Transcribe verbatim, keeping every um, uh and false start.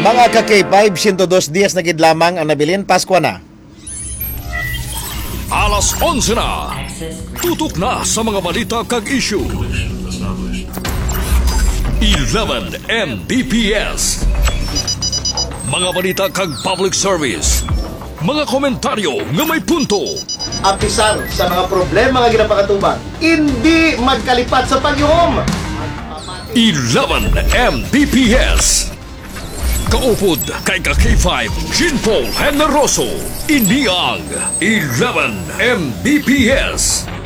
Mga ka-K five, one oh two dias na gid lamang ang nabilin, Pasko na. Alas onse na. Tutok na sa mga balita kag issue. eleven M B P S. Mga balita kag public service. Mga komentaryo nga may punto. Apisar sa mga problema nga ginapakatubag, hindi magkalipat sa pagyuhom. eleven M B P S. Kaupod kay ka K five, Jean Paul Generoso. Iniang eleven M B P S.